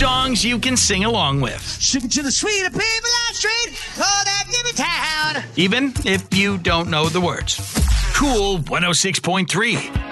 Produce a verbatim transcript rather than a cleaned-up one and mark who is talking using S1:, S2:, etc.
S1: songs you can sing along with.
S2: Sugar to the sweet of people on street, oh, that give me town.
S1: Even if you don't know the words. Cool one oh six point three.